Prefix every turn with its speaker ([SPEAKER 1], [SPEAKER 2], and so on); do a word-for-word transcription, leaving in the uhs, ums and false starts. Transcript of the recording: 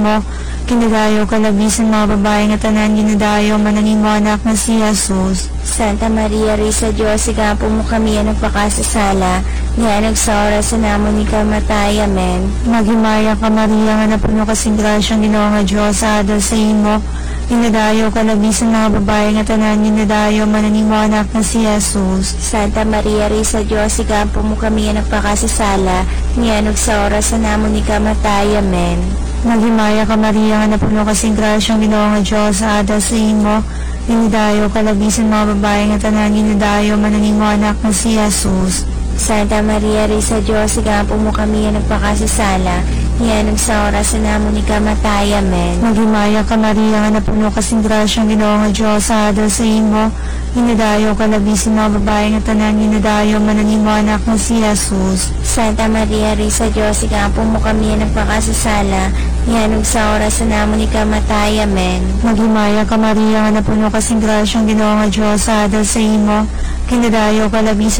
[SPEAKER 1] mo, kinadayo kalabisan mga babae nga tanan ginadayo manangin mo anak na si Jesus.
[SPEAKER 2] Santa Maria, Risa Diyos, igapo mo kami ang nagpakasasala, nianag sa oras na namon ni kamatay. Amen.
[SPEAKER 1] Maghimaya ka Maria nga napuno kasing grasyang Ginoo nga Diyos sa adal sa imo, kinadayo kalabisan mga babae nga tanan ginadayo manangin mo anak na si Jesus.
[SPEAKER 2] Santa Maria, Risa Diyos, igapo mo kami ang nagpakasasala, nianag sa oras na namon ni kamatay. Amen.
[SPEAKER 1] Maghimaya ka Maria nga napuno kasing grasyang Ginoo nga Diyos sa adal sa imo, ginadayo kalabisan mga babae nga tanan ginadayo manangin mo anak na si Jesus.
[SPEAKER 2] Santa Maria, Risa Diyos, igapo mo kami ang nagpakasasala, nianag sa oras na namon ni kamatay. Amen.
[SPEAKER 1] Maghimaya ka Maria nga napuno kasing grasyang Ginoo nga Diyos sa adal sa imo, ginadayo kalabisan mga babae nga tanan ginadayo manangin mo anak na si Jesus.
[SPEAKER 2] Santa Maria, Risa Diyos, igapo mo kami ang nagpakasasala, nianag sa oras na namon ni kamatay. Amen.
[SPEAKER 1] Maghimaya ka Maria nga napuno kasing grasyang Ginoo nga Diyos sa adal sa imo, kinadayo kalabisan